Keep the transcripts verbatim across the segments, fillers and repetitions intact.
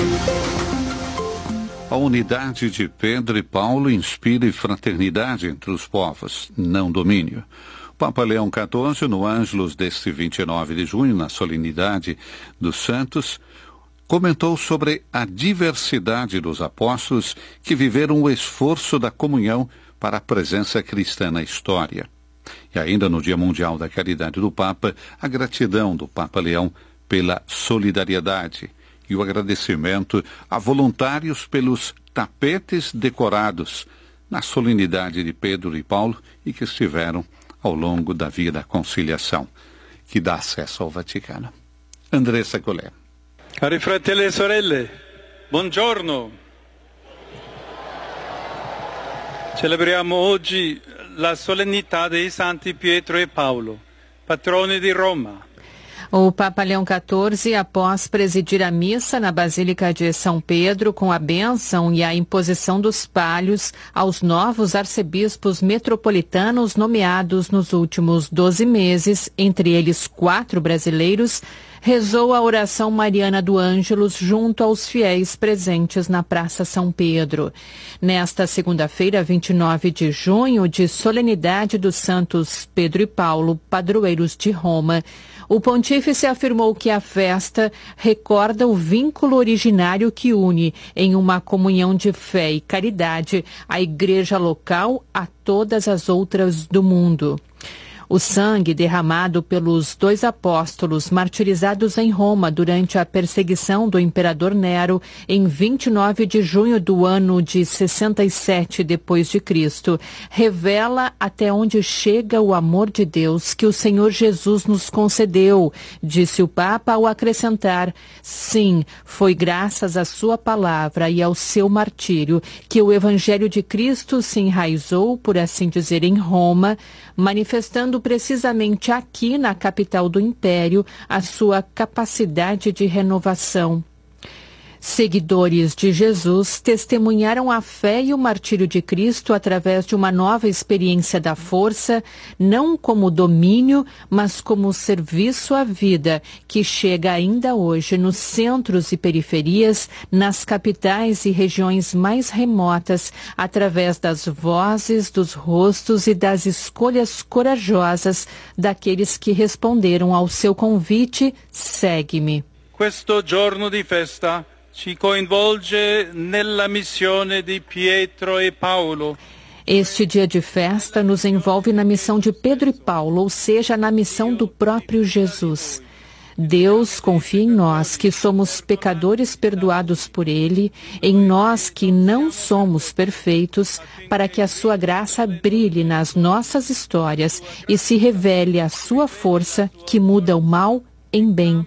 A unidade de Pedro e Paulo inspira fraternidade entre os povos, não domínio. O Papa Leão quatorze, no Ângelus deste vinte e nove de junho, na solenidade dos santos, comentou sobre a diversidade dos apóstolos que viveram o esforço da comunhão para a presença cristã na história. E ainda no Dia Mundial da Caridade do Papa, a gratidão do Papa Leão pela solidariedade e o agradecimento a voluntários pelos tapetes decorados na solenidade de Pedro e Paulo e que estiveram ao longo da Via da Conciliação, que dá acesso ao Vaticano. Andressa Colè. Cari fratelli e sorelle, buongiorno. Celebriamo oggi la solennità dei Santi Pietro e Paolo, patroni di Roma. O Papa Leão quatorze, após presidir a missa na Basílica de São Pedro, com a bênção e a imposição dos palhos aos novos arcebispos metropolitanos nomeados nos últimos doze meses, entre eles quatro brasileiros, rezou a oração mariana do Ângelus junto aos fiéis presentes na Praça São Pedro. Nesta segunda-feira, vinte e nove de junho, de solenidade dos santos Pedro e Paulo, padroeiros de Roma, o pontífice afirmou que a festa recorda o vínculo originário que une, em uma comunhão de fé e caridade, a igreja local a todas as outras do mundo. O sangue derramado pelos dois apóstolos martirizados em Roma durante a perseguição do imperador Nero em vinte e nove de junho do ano de sessenta e sete depois de Cristo revela até onde chega o amor de Deus que o Senhor Jesus nos concedeu, disse o Papa ao acrescentar: sim, foi graças à sua palavra e ao seu martírio que o Evangelho de Cristo se enraizou, por assim dizer, em Roma, manifestando precisamente aqui na capital do Império a sua capacidade de renovação. Seguidores de Jesus testemunharam a fé e o martírio de Cristo através de uma nova experiência da força, não como domínio, mas como serviço à vida, que chega ainda hoje nos centros e periferias, nas capitais e regiões mais remotas, através das vozes, dos rostos e das escolhas corajosas daqueles que responderam ao seu convite: segue-me. Questo giorno di festa ci coinvolge nella missione di Pietro e Paolo. Este dia de festa nos envolve na missão de Pedro e Paulo, ou seja, na missão do próprio Jesus. Deus confia em nós, que somos pecadores perdoados por Ele, em nós que não somos perfeitos, para que a sua graça brilhe nas nossas histórias e se revele a sua força que muda o mal em bem.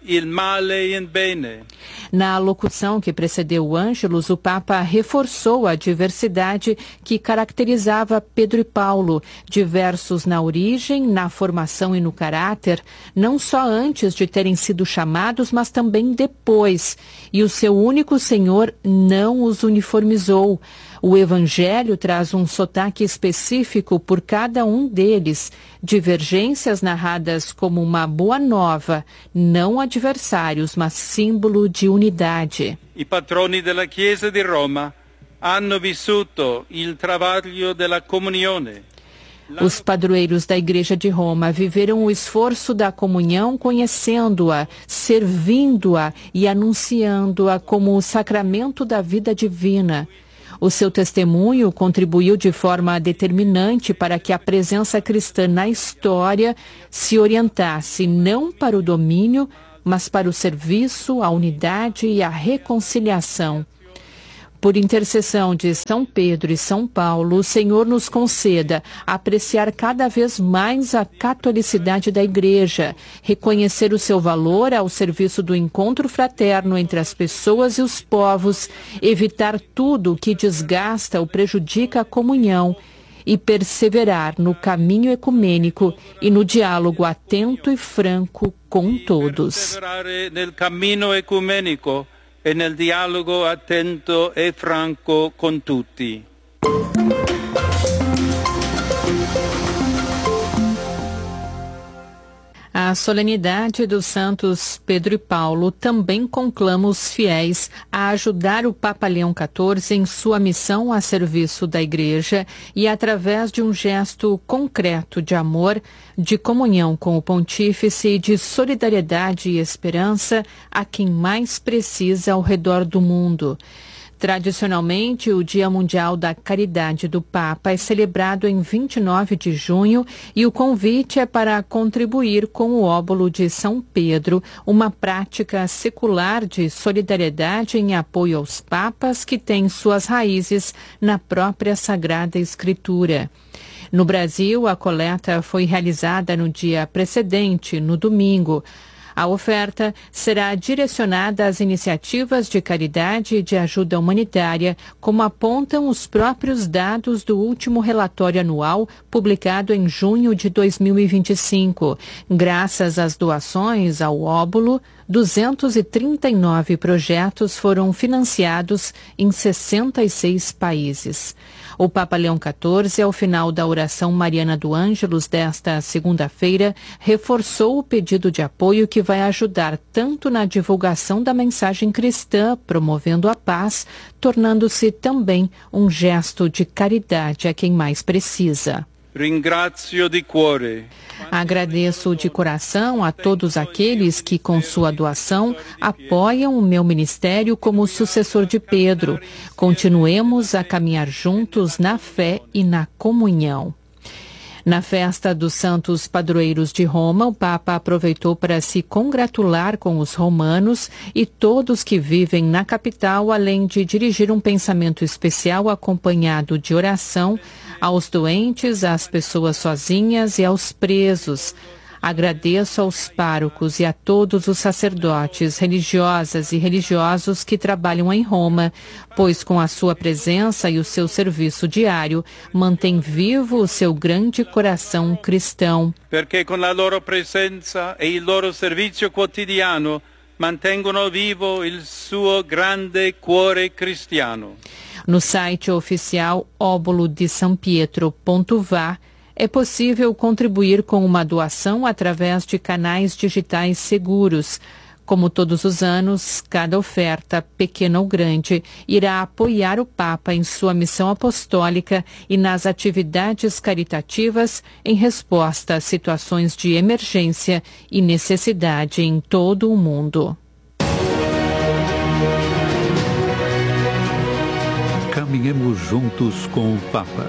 Na locução que precedeu o Ângelus, o Papa reforçou a diversidade que caracterizava Pedro e Paulo, diversos na origem, na formação e no caráter, não só antes de terem sido chamados, mas também depois. E o seu único Senhor não os uniformizou. O Evangelho traz um sotaque específico por cada um deles, divergências narradas como uma boa nova, não adversários, mas símbolo de unidade. I patroni della Chiesa di Roma hanno vissuto il travaglio della comunione. Os padroeiros da Igreja de Roma viveram o esforço da comunhão, conhecendo-a, servindo-a e anunciando-a como o sacramento da vida divina. O seu testemunho contribuiu de forma determinante para que a presença cristã na história se orientasse não para o domínio, mas para o serviço, a unidade e a reconciliação. Por intercessão de São Pedro e São Paulo, o Senhor nos conceda apreciar cada vez mais a catolicidade da Igreja, reconhecer o seu valor ao serviço do encontro fraterno entre as pessoas e os povos, evitar tudo que desgasta ou prejudica a comunhão e perseverar no caminho ecumênico e no diálogo atento e franco com todos. E nel dialogo attento e franco con tutti. A Na solenidade dos santos Pedro e Paulo, também conclama os fiéis a ajudar o Papa Leão quatorze em sua missão a serviço da Igreja e, através de um gesto concreto de amor, de comunhão com o Pontífice e de solidariedade e esperança a quem mais precisa ao redor do mundo. Tradicionalmente, o Dia Mundial da Caridade do Papa é celebrado em vinte e nove de junho e o convite é para contribuir com o óbolo de São Pedro, uma prática secular de solidariedade em apoio aos papas que tem suas raízes na própria Sagrada Escritura. No Brasil, a coleta foi realizada no dia precedente, no domingo. A oferta será direcionada às iniciativas de caridade e de ajuda humanitária, como apontam os próprios dados do último relatório anual, publicado em junho de dois mil e vinte e cinco. Graças às doações ao óbolo, duzentos e trinta e nove projetos foram financiados em sessenta e seis países. O Papa Leão quatorze, ao final da oração mariana do Ângelus desta segunda-feira, reforçou o pedido de apoio que vai ajudar tanto na divulgação da mensagem cristã, promovendo a paz, tornando-se também um gesto de caridade a quem mais precisa. Ringrazio di cuore. Agradeço de coração a todos aqueles que, com sua doação, apoiam o meu ministério como sucessor de Pedro. Continuemos a caminhar juntos na fé e na comunhão. Na festa dos Santos Padroeiros de Roma, o Papa aproveitou para se congratular com os romanos e todos que vivem na capital, além de dirigir um pensamento especial acompanhado de oração aos doentes, às pessoas sozinhas e aos presos. Agradeço aos párocos e a todos os sacerdotes, religiosas e religiosos que trabalham em Roma, pois com a sua presença e o seu serviço diário, mantém vivo o seu grande coração cristão. Perché con la loro presenza e il loro servizio quotidiano mantengono vivo il suo grande cuore cristiano. No site oficial óbolo de são pietro ponto v a é possível contribuir com uma doação através de canais digitais seguros. Como todos os anos, cada oferta, pequena ou grande, irá apoiar o Papa em sua missão apostólica e nas atividades caritativas em resposta a situações de emergência e necessidade em todo o mundo. Caminhemos juntos com o Papa.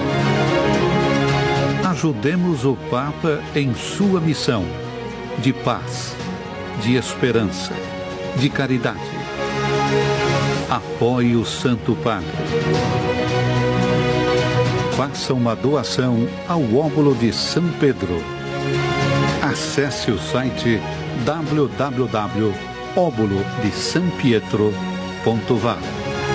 Ajudemos o Papa em sua missão de paz, de esperança, de caridade. Apoie o Santo Padre. Faça uma doação ao óbolo de São Pedro. Acesse o site w w w ponto óbolo de são pietro ponto v a.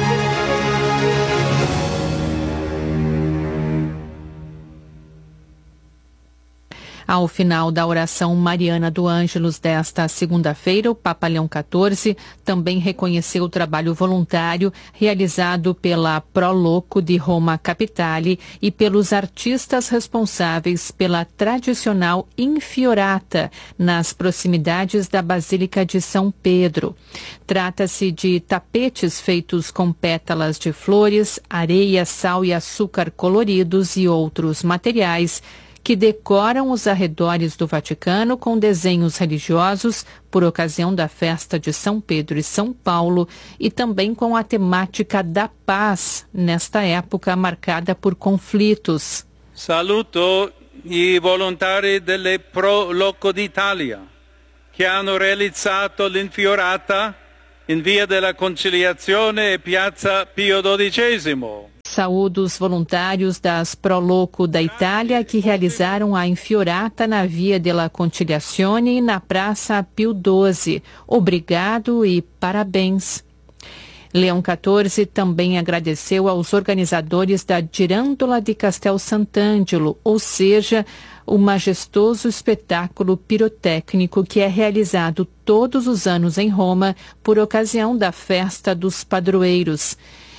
Ao final da oração mariana do Ângelus desta segunda-feira, o Papa Leão quatorze também reconheceu o trabalho voluntário realizado pela Pro Loco de Roma Capitale e pelos artistas responsáveis pela tradicional Infiorata nas proximidades da Basílica de São Pedro. Trata-se de tapetes feitos com pétalas de flores, areia, sal e açúcar coloridos e outros materiais que decoram os arredores do Vaticano com desenhos religiosos por ocasião da festa de São Pedro e São Paulo e também com a temática da paz nesta época marcada por conflitos. Saluto i volontari delle Pro Loco d'Italia che hanno realizzato l'Infiorata in Via della Conciliazione e Piazza Pio dodicesimo. Saúdo os voluntários das Pro Loco da Itália que realizaram a Infiorata na Via della Conciliazione e na Praça Pio doze. Obrigado e parabéns. Leão quatorze também agradeceu aos organizadores da Girandola di Castel Sant'Angelo, ou seja, o majestoso espetáculo pirotécnico que é realizado todos os anos em Roma por ocasião da festa dos padroeiros.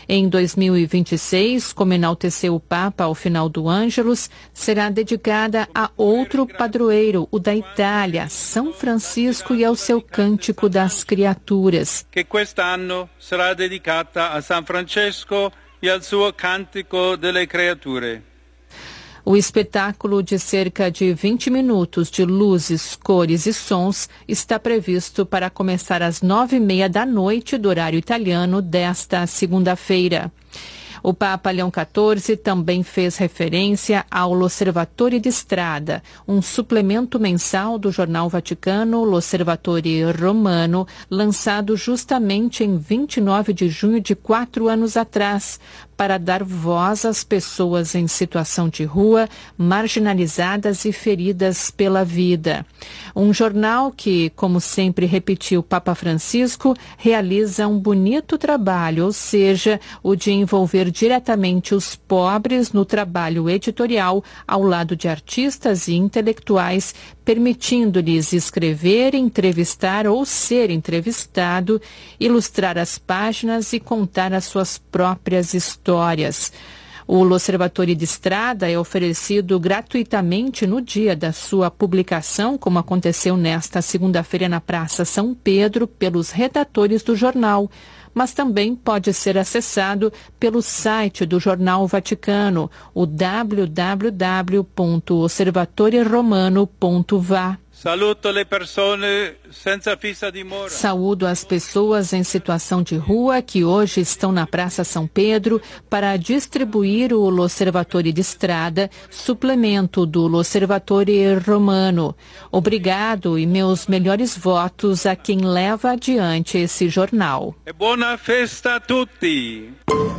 Em dois mil e vinte e seis, como enalteceu o Papa ao final do Ângelus, será dedicada a outro padroeiro, o da Itália, São Francisco, e ao seu Cântico das Criaturas. Que quest'anno sarà dedicata a San Francesco e al suo Cantico delle Creature. O espetáculo de cerca de vinte minutos de luzes, cores e sons está previsto para começar às nove e meia da noite do horário italiano desta segunda-feira. O Papa Leão quatorze também fez referência ao L'Osservatore di Strada, um suplemento mensal do jornal Vaticano L'Osservatore Romano, lançado justamente em vinte e nove de junho de quatro anos atrás, para dar voz às pessoas em situação de rua, marginalizadas e feridas pela vida. Um jornal que, como sempre repetiu o Papa Francisco, realiza um bonito trabalho, ou seja, o de envolver diretamente os pobres no trabalho editorial ao lado de artistas e intelectuais, permitindo-lhes escrever, entrevistar ou ser entrevistado, ilustrar as páginas e contar as suas próprias histórias. O L'Osservatore di Strada é oferecido gratuitamente no dia da sua publicação, como aconteceu nesta segunda-feira na Praça São Pedro, pelos redatores do jornal, mas também pode ser acessado pelo site do Jornal Vaticano, o w w w ponto osservatore romano ponto v a. Saluto le persone senza fissa dimora. Saúdo as pessoas em situação de rua que hoje estão na Praça São Pedro para distribuir o L'Osservatore di Strada, suplemento do L'Osservatore Romano. Obrigado e meus melhores votos a quem leva adiante esse jornal. E buona festa a tutti!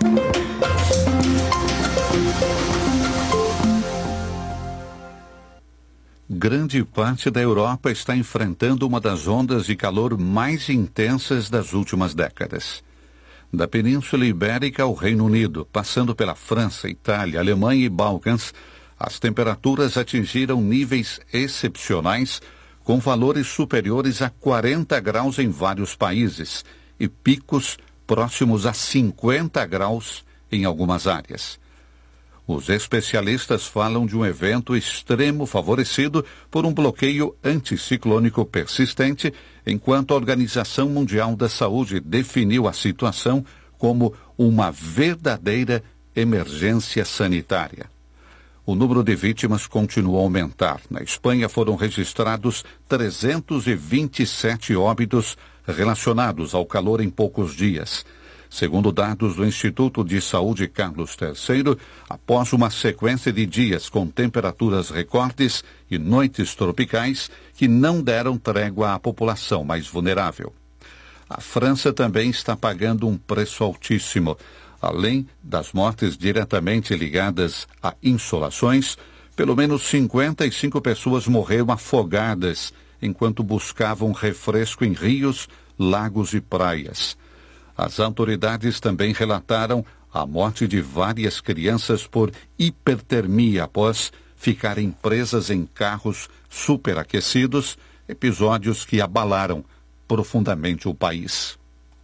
Grande parte da Europa está enfrentando uma das ondas de calor mais intensas das últimas décadas. Da Península Ibérica ao Reino Unido, passando pela França, Itália, Alemanha e Balcãs, as temperaturas atingiram níveis excepcionais, com valores superiores a quarenta graus em vários países e picos próximos a cinquenta graus em algumas áreas. Os especialistas falam de um evento extremo favorecido por um bloqueio anticiclônico persistente, enquanto a Organização Mundial da Saúde definiu a situação como uma verdadeira emergência sanitária. O número de vítimas continuou a aumentar. Na Espanha foram registrados trezentos e vinte e sete óbitos relacionados ao calor em poucos dias. Segundo dados do Instituto de Saúde Carlos terceiro, após uma sequência de dias com temperaturas recordes e noites tropicais que não deram trégua à população mais vulnerável. A França também está pagando um preço altíssimo. Além das mortes diretamente ligadas a insolações, pelo menos cinquenta e cinco pessoas morreram afogadas enquanto buscavam refresco em rios, lagos e praias. As autoridades também relataram a morte de várias crianças por hipertermia após ficarem presas em carros superaquecidos, episódios que abalaram profundamente o país.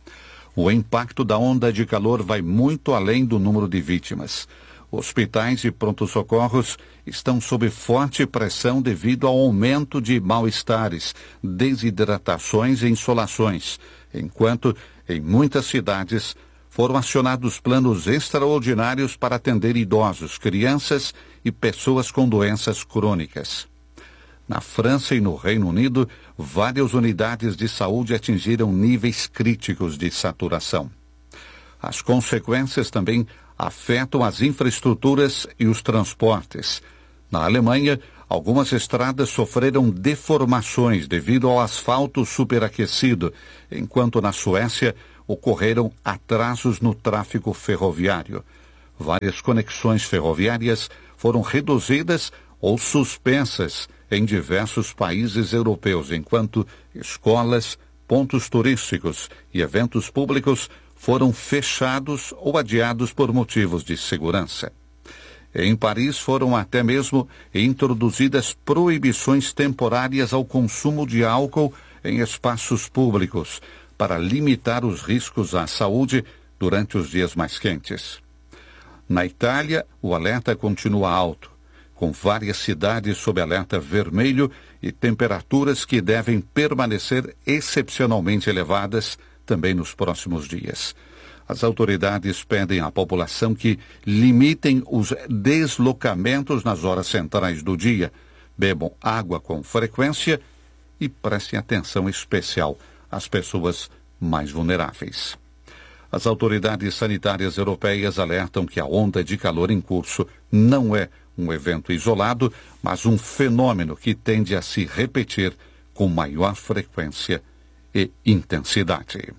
O impacto da onda de calor vai muito além do número de vítimas. Hospitais e pronto-socorros estão sob forte pressão devido ao aumento de mal-estares, desidratações e insolações, enquanto, em muitas cidades, foram acionados planos extraordinários para atender idosos, crianças e pessoas com doenças crônicas. Na França e no Reino Unido, várias unidades de saúde atingiram níveis críticos de saturação. As consequências também afetam as infraestruturas e os transportes. Na Alemanha, algumas estradas sofreram deformações devido ao asfalto superaquecido, enquanto na Suécia ocorreram atrasos no tráfego ferroviário. Várias conexões ferroviárias foram reduzidas ou suspensas em diversos países europeus, enquanto escolas, pontos turísticos e eventos públicos foram fechados ou adiados por motivos de segurança. Em Paris foram até mesmo introduzidas proibições temporárias ao consumo de álcool em espaços públicos para limitar os riscos à saúde durante os dias mais quentes. Na Itália, o alerta continua alto, com várias cidades sob alerta vermelho e temperaturas que devem permanecer excepcionalmente elevadas também nos próximos dias. As autoridades pedem à população que limitem os deslocamentos nas horas centrais do dia, bebam água com frequência e prestem atenção especial às pessoas mais vulneráveis. As autoridades sanitárias europeias alertam que a onda de calor em curso não é um evento isolado, mas um fenômeno que tende a se repetir com maior frequência e intensidade.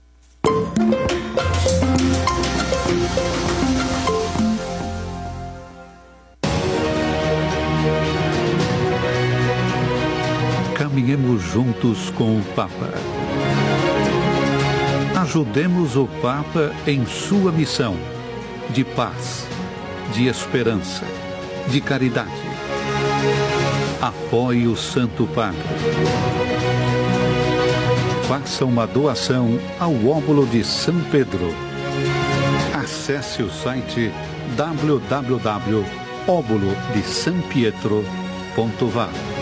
Caminhemos juntos com o Papa. Ajudemos o Papa em sua missão de paz, de esperança, de caridade. Apoie o Santo Padre. Faça uma doação ao Óbolo de São Pedro. Acesse o site w w w ponto óbolo de são pietro ponto v a.